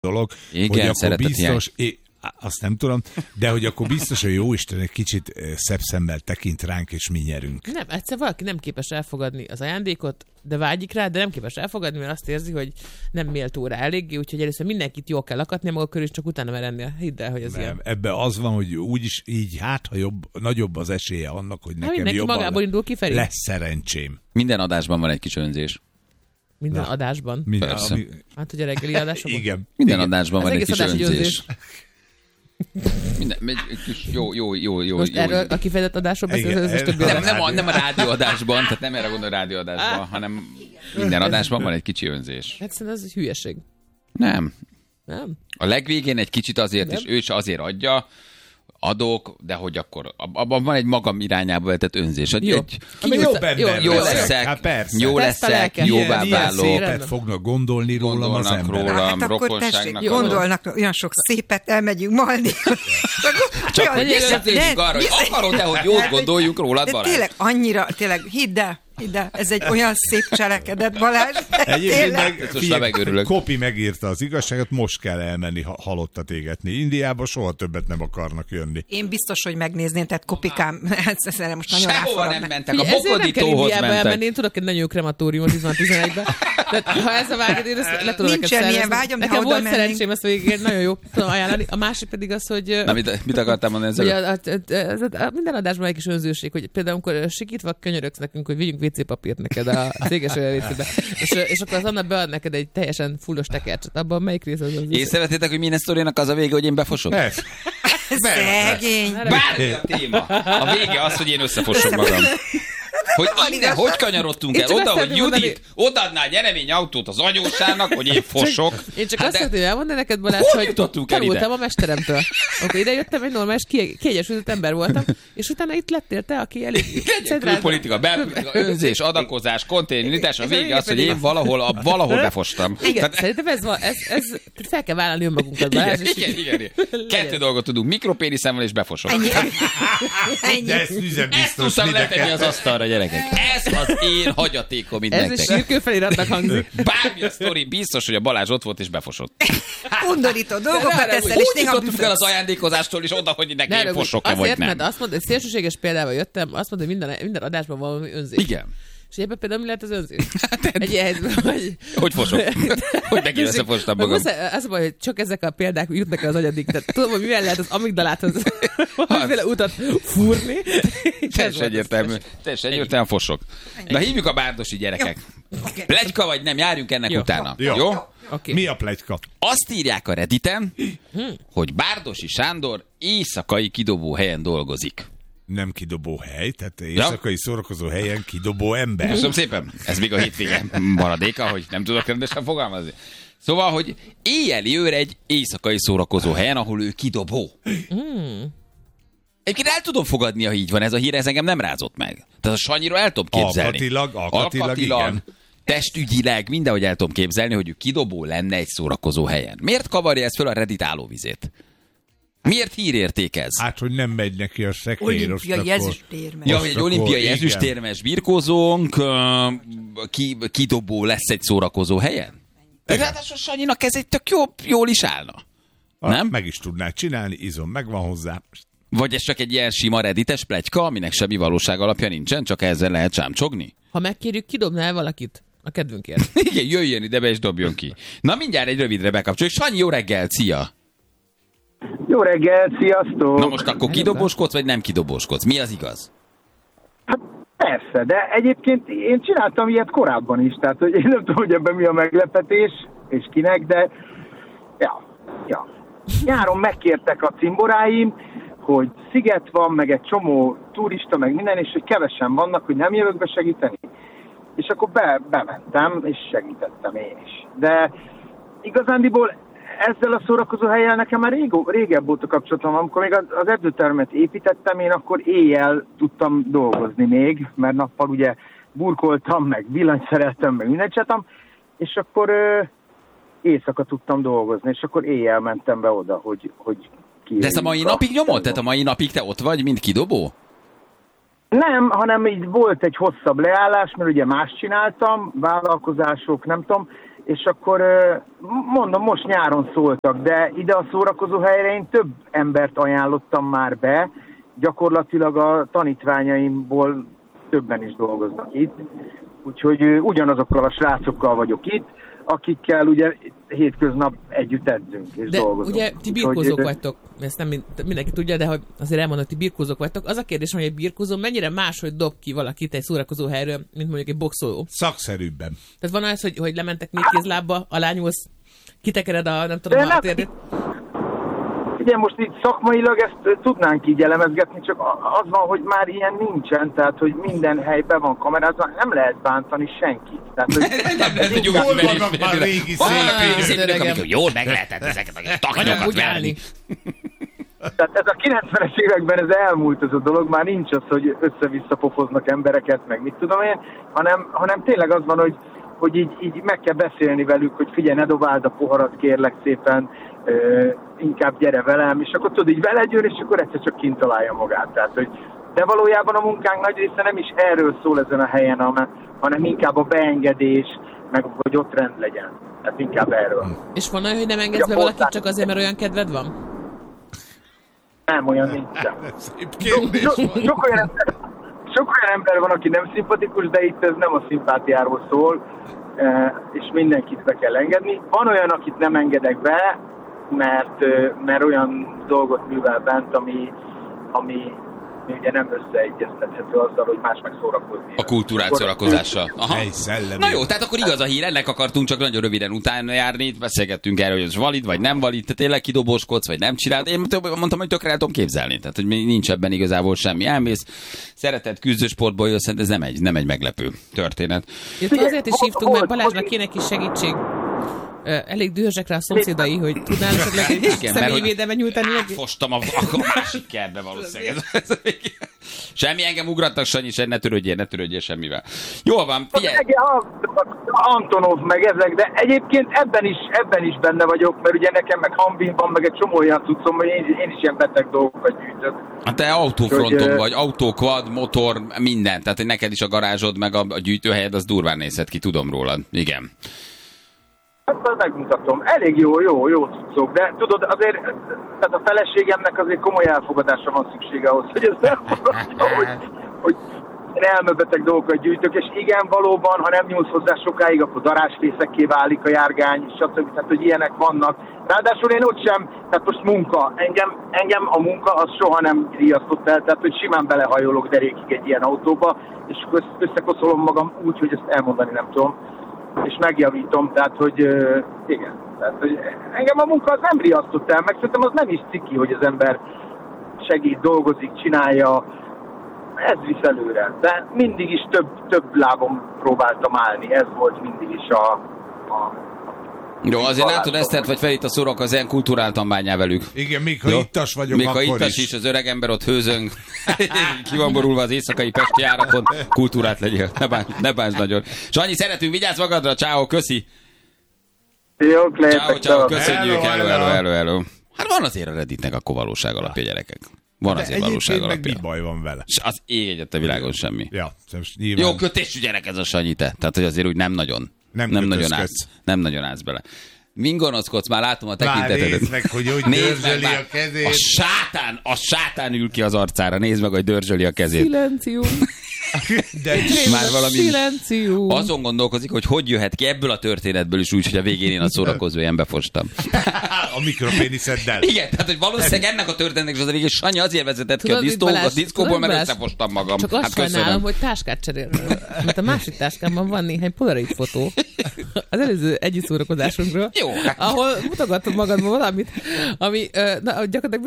dolog, igen, hogy akkor biztos... Azt nem tudom, de hogy akkor biztos, hogy Jóisten egy kicsit szebb szemmel tekint ránk, és mi nyerünk. Nem, egyszer valaki nem képes elfogadni az ajándékot, de vágyik rá, de nem képes elfogadni, mert azt érzi, hogy nem méltó rá eléggé, úgyhogy először mindenkit jól kell lakatni maga körül, és csak utána mer ennél. Hidd el, hogy ez ilyen. Ebben az van, hogy úgyis így ha nagyobb az esélye annak, hogy nekem jobban magából indul kifelé. Lesz szerencsém. Minden adásban van egy kis önzés. Minden adásban? Persze. Hát ugye reggeli adásokban? Igen. Minden adásban van egy kis adás önzés. Jó. Most erről a kifejezett adásról beszélsz többi nem a rádióadásban, tehát nem erre gondol a rádióadásban, hanem minden adásban van egy kicsi önzés. Hát szerintem ez egy hülyeség. Nem. Nem? A legvégén egy kicsit azért, és ő is azért adja, adok, de hogy akkor abban van egy magam irányába vetett önzés. Jó leszek, jóvá válok. Szépet fognak gondolni rólam az emberek. Hát akkor tessék, gondolnak olyan sok szépet, elmegyünk malni. Csak hogy összetérjük arra, hogy akarod-e, hogy jót gondoljuk rólad, Balázs? Tényleg annyira, hidd el, ez egy olyan szép cselekedet, Balázs. Egyébként meg Kopi megírta az igazságot, most kell elmenni halottat égetni. Indiába soha többet nem akarnak jönni. Én biztos, hogy megnézném, tehát Kopikám, ezt most nagyon sehova nem mentek, a Bokodítóhoz mentek. Ezért nem kell Indiába elmenni, én tudok egy nagyon jó krematóriumot 2011-ben. Tehát ha ez a vágyad, én ezt le tudom neked szervezni. Vágyam, nekem volt szerencsém ezt végigérni, nagyon jó tudom ajánlani. A másik pedig az, hogy... Na, mit akartál mondani ezzel? Hogy minden adásban egy kis önzőség, hogy például amikor sikítva könyörögsz nekünk, hogy vigyünk WC-papírt neked a céges részébe, és akkor az Anna bead neked egy teljesen fullos tekercset. Abban melyik rész az? Észrevettétek, hogy minden sztoriának az a vége, hogy én befosok? Szegény. Bármi a téma. A vége az, hogy én összefosom magam. Hogy innen, hogy kanyarodtunk el oda, hogy Judit odaadná nyereményautót az anyósának, hogy én fosok. Én csak azt szeretném elmondani neked, Balázs, hogy tanultam a mesteremtől. Akkor ide jöttem, egy normális, kiegyesült ember voltam, és utána itt lettél te, aki elég... Külpolitika, belpolitika, önzés, adakozás, konténitás, a vége az, hogy én valahol befostam. Igen, szerintem ez fel kell vállalni önmagunkat, Balázs. Igen. Kettő dolgot tudunk, mikropéniszemmel és befosok. De ezt ezt tudtam letenni az asztalra, gyerekek. Ez az én hagyatékom, mint nektek. Ez a sírkőfeliratnak hangzik. Bármi a sztori, biztos, hogy a Balázs ott volt és befosott. Undorító dolgokat teszel, és néha jutottunk el az ajándékozástól is oda, hogy nekem fosok-e vagy nem. Mert azt mondta, hogy szélsőséges példával jöttem, azt mondta, hogy minden adásban valami önzés. Igen. És ebben például mi lehet az önzés? Egy ilyen helyzetben, hogy fosok? Hogy megint összefostam magam. Az baj, hogy csak ezek a példák jutnak el az agyadik. Tehát tudom, hogy mivel lehet az amigdaláthoz valamiféle utat fúrni. Teljesen egyértelműen fosok. Na hívjuk a bárdosi gyerekek. Pletyka vagy nem, járjunk ennek utána. Jó? Okay. Mi a pletyka? Azt írják a Redditen, hogy Bárdosi Sándor éjszakai kidobó helyen dolgozik. Nem kidobó hely, tehát éjszakai szórakozó helyen kidobó ember. Köszönöm szépen. Ez még a hétvége maradéka, hogy nem tudok rendesen fogalmazni. Szóval, hogy éjjeli őr egy éjszakai szórakozó helyen, ahol ő kidobó. Egyébként el tudom fogadni, ha így van ez a hír, ez engem nem rázott meg. Tehát a Sanyiról el tudom képzelni. Alkatilag igen. Testügyileg mindenhogy el tudom képzelni, hogy ő kidobó lenne egy szórakozó helyen. Miért kavarja ez föl a Reddit állóvizét? Miért hírérték ez? Hát, hogy nem megy neki a szekér. Olimpiai ezüstérmes. Ja, hogy egy olimpiai ezüstérmes birkózónk kidobó lesz egy szórakozó helyen? Ráadásul Sanyinak ez egy tök jól is állna. Nem? Meg is tudnád csinálni, izom megvan hozzá. Vagy ez csak egy ilyen sima reddites pletyka, aminek semmi valóság alapja nincsen, csak ezzel lehet csámcsogni? Ha megkérjük, kidobná el valakit? A kedvünkért. Igen, jöjjön ide be és dobjon ki. Na mindjárt egy rövidre bekapcsoljuk. Sanyi, jó reggel, szia! Jó reggel, sziasztok! Na most akkor kidobóskodsz, vagy nem kidobóskodsz? Mi az igaz? Hát persze, de egyébként én csináltam ilyet korábban is, tehát hogy én nem tudom, hogy ebben mi a meglepetés, és kinek, de ja. Nyáron megkértek a cimboráim, hogy sziget van, meg egy csomó turista, meg minden, és hogy kevesen vannak, hogy nem jövök be segíteni. És akkor bementem, és segítettem én is. De igazándiból ezzel a szórakozó helyen nekem már régebb volt a kapcsolatom. Amikor még az edzőtermet építettem, én akkor éjjel tudtam dolgozni még, mert nappal ugye burkoltam, meg villanyt szereltem, meg mindent csináltam, és akkor éjszaka tudtam dolgozni, és akkor éjjel mentem be oda, hogy de ezt a mai napig nyomod? Tehát a mai napig te ott vagy, mint kidobó? Nem, hanem így volt egy hosszabb leállás, mert ugye más csináltam, vállalkozások, nem tudom, és akkor mondom, most nyáron szóltak, de ide a szórakozó helyre én több embert ajánlottam már be, gyakorlatilag a tanítványaimból többen is dolgoznak itt, úgyhogy ugyanazokkal a srácokkal vagyok itt, akikkel ugye hétköznap együtt edzünk és de dolgozunk. Ugye ti birkózók vagytok, ezt nem mindenki tudja, de hogy azért elmondom, hogy ti birkózók vagytok. Az a kérdés, hogy egy birkózó mennyire máshogy dob ki valakit egy szórakozó helyről, mint mondjuk egy boxoló? Szakszerűbben. Tehát van az, hogy lementek még kézlábba, alányulsz, kitekered a nem tudom a térdét? Ugye most így szakmailag ezt tudnánk így elemezgetni, csak az van, hogy már ilyen nincsen, tehát hogy minden helyben van kamerázva, nem lehet bántani senkit. Tehát, hogy nem lehet, hogy hol vannak már régi szép jól meg lehetett ezeket a taknyokat verni. Tehát ez a 90-es években ez elmúlt ez a dolog, már nincs az, hogy össze-vissza pofoznak embereket, meg mit tudom én, hanem tényleg az van, hogy így meg kell beszélni velük, hogy figyelj, ne dobáld a poharat, kérlek szépen, inkább gyere velem, és akkor tudod, így veled jön, és akkor egyszer csak kint találja magát. Tehát, hogy de valójában a munkánk nagy része nem is erről szól ezen a helyen, hanem inkább a beengedés, meg hogy ott rend legyen. Tehát inkább erről. És van olyan, hogy nem engedsz be valakit csak azért, mert olyan kedved van? Nem, olyan nincsen. Sok olyan ember van, aki nem szimpatikus, de itt ez nem a szimpátiáról szól, és mindenkit be kell engedni. Van olyan, akit nem engedek be, mert olyan dolgot művel bent, ami ugye nem összeegyeztethető azzal, hogy más meg szórakozni. A kultúrát szórakozással. Na jó, tehát akkor igaz a hír, ennek akartunk csak nagyon röviden utána járni, beszélgettünk erről, hogy ez valid, vagy nem valid, te tényleg kidobóskodsz, vagy nem csinálod. Én mondtam, hogy tökre el tudom képzelni, tehát hogy nincs ebben igazából semmi. Elmész, szeretett küzdősportból jössz, ez nem egy meglepő történet. Azért is hívtunk, mert Balázsnak kéne kis segítség. Elég dühösek rá a szomszédai, hogy tudnál esetleg egy személyvédelmet nyújtani. Fostam a másik kertbe valószínűleg. Semmi, engem ugrattak, Sanyi, ne törődjél semmivel. Jól van, figyelj! Antonov meg ezek, de egyébként ebben is benne vagyok, mert ugye nekem meg Hambin van, meg egy csomó olyan cuccom, hogy én is ilyen beteg dolgokat gyűjtök. Hát te autófronton vagy, autó, quad, motor, minden. Tehát neked is a garázsod, meg a gyűjtőhelyed, az durván nézhet ki, tudom rólad. Igen. Hát megmutatom. Elég jó cuccok, de tudod, azért tehát a feleségemnek azért komoly elfogadásra van szüksége ahhoz, hogy ez elfogadja, hogy én elmebeteg dolgokat gyűjtök, és igen, valóban, ha nem nyúlsz hozzá sokáig, akkor darásfészekké válik a járgány, stb. Tehát, hogy ilyenek vannak. Ráadásul én ott sem, tehát most munka. Engem a munka az soha nem riasztott el, tehát, hogy simán belehajolok derékig egy ilyen autóba, és összekoszolom magam úgy, hogy ezt elmondani nem tudom. És megjavítom, tehát, hogy igen. Tehát, hogy engem a munka az nem riasztott el, meg szerintem az nem is ciki, hogy az ember segít, dolgozik, csinálja, ez visz előre. De mindig is több lábon próbáltam állni, ez volt mindig is a jó, azért látod, Esztert vagy fel itt a szorok, az ilyen kulturáltan bánjál velük. Igen, még ha ittas vagyok, még akkor ha ittas is, az öreg ember ott hőzöng, ki van borulva az éjszakai pesti járaton, kultúrát legyél, ne bánts nagyon. Sanyi, szeretünk, vigyázz magadra, ciao, köszi. Jó, ciao, köszönjük, hello. Hát van azért a Redditnek akkor valóság alapja, gyerekek. Van azért valóság alapja. Meg mi baj van vele? Az ég egyet a világon semmi. Ja, nyilván... Jó kötésű gyerek ez a Sanyi, te. Tehát, hogy azért úgy nem nagyon állsz bele. Min gonoszkodsz? Már látom a tekintetedet. Nézd meg, hogy dörzsöli a kezét. A sátán ül ki az arcára. Nézd meg, hogy dörzsöli a kezét. Szilencium. De már valami azon gondolkozik, hogy jöhet ki ebből a történetből is úgy, hogy a végén én a szórakozó ilyen befostam. A mikropéniszeddel. Igen, tehát hogy valószínűleg ennek a történetnek is az a végén Sanyi azért vezetett ki a diszkóból, mert összefostam magam. Csak azt sajnálom, hogy táskát cseréltem. Mert a másik táskámban van néhány polaroid fotó az előző együtt szórakozásunkról, ahol mutogatom magadban valamit, ami gyakorlatilag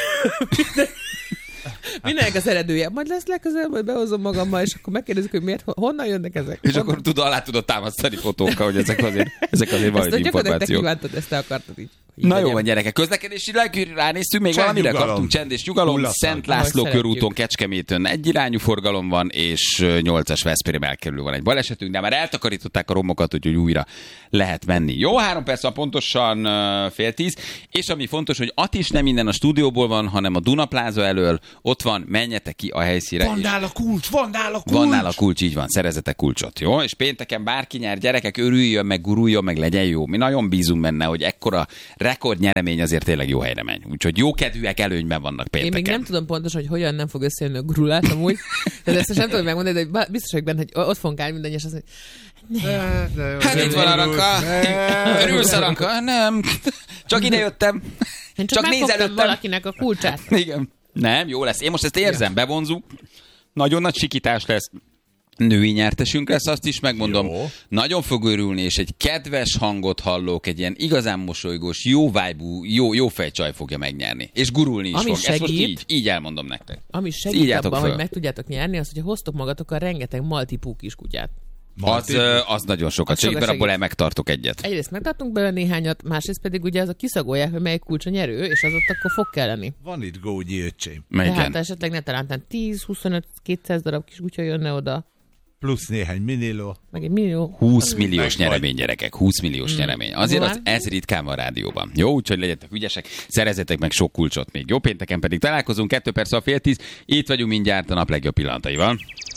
mindennek az eredője. Majd lesz legközelebb, majd behozom magammal, és akkor megkérdezik, hogy honnan jönnek ezek. És akkor alá tudod támasztani fotókkal, hogy ezek azért valami információk. Ezt gyakorlatilag te kívántad, ezt te akartad így. Na jó van, gyerekek, közlekedésileg ránéztünk, még valamire kaptunk csend és nyugalom. Szent László körúton, Kecskeméten egyirányú forgalom van, és 8-as Veszprém elkerülő van egy balesetünk, de már eltakarították a romokat, úgyhogy újra lehet menni. Jó, 3 perc van pontosan 9:30, és ami fontos, hogy Atis nem minden a stúdióból van, hanem a Duna Pláza elől, ott van, menjetek ki a helyszínre. Van nála kulcs! Van nála kulcs, így van, szerezetek kulcsot, jó? És pénteken bárki nyer, gyerekek, örüljön meg, guruljon meg, legyen jó. Mi nagyon bízunk benne, hogy ekkora rekordnyeremény azért tényleg jó helyre megy. Úgyhogy jó kedvűek előnyben vannak pénteken. Én még nem tudom pontosan, hogy hogyan nem fog összejönni a gurulás amúgy. Tehát ezt nem tudom megmondani, de biztos vagyok benne, hogy ott fogunk állni mindannyian, és azt mondja, hát itt van Aranka. Örülsz, Aranka? Nem. Csak ide jöttem. Én csak megfogtam valakinek a kulcsát. Igen. Nem, jó lesz. Én most ezt érzem, bevonzuk. Nagyon nagy sikítás lesz. Női nyertesünk lesz, azt is megmondom. Jó. Nagyon fog örülni, és egy kedves hangot hallok, egy ilyen igazán mosolygós, jó vibe-ú, jó fejcsaj fogja megnyerni. És gurulni is fog. Ezt most így elmondom nektek. Ami segít abban, hogy meg tudjátok nyerni, az, hogyha hoztok magatokkal rengeteg maltipú kiskutyát. Az nagyon sokat segít, mert abból megtartok egyet. Egyrészt megtartunk belőle néhányat, másrészt pedig ugye az a kiszagolják, hogy melyik kulcs a nyerő, és az ott akkor fog kelleni. Van itt gógyi öcsém. Tehát esetleg ne talán 10-25-200 darab kiskutya jönne oda. Plusz néhány miniló. Meg egy millió. 20 milliós nyeremény, gyerekek. 20 milliós nyeremény. Azért ez ritkán van a rádióban. Jó, úgyhogy legyetek ügyesek, szerezzetek meg sok kulcsot még. Jó, pénteken pedig találkozunk, 2 perc a 9:30. Itt vagyunk mindjárt a nap legjobb pillanataival.